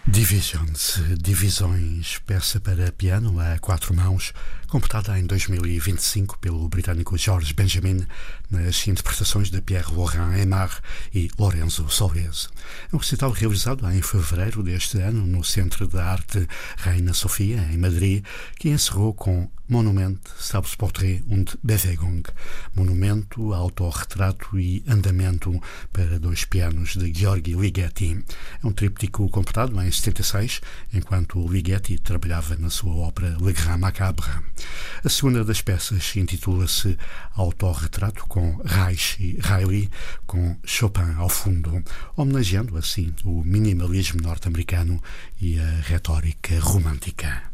Divisões, peça para piano a quatro mãos, completada em 2025 pelo britânico George Benjamin, nas interpretações de Pierre-Laurent Aimard e Lorenzo Solese. É um recital realizado em fevereiro deste ano no Centro de Arte Reina Sofia, em Madrid, que encerrou com Monument, Selbstporträt und Bewegung, monumento, autorretrato e andamento para dois pianos de Gheorghi Ligeti. É um tríptico completado em 76, enquanto Ligeti trabalhava na sua ópera Le Grand Macabre. A segunda das peças intitula-se Autorretrato, com Reich e Riley, com Chopin ao fundo, homenageando assim o minimalismo norte-americano e a retórica romântica.